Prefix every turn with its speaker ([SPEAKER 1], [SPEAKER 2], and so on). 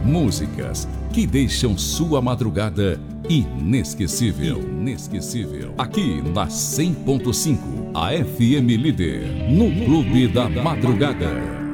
[SPEAKER 1] Músicas que deixam sua madrugada inesquecível. Aqui na 100.5, a FM Líder, no Clube da Madrugada.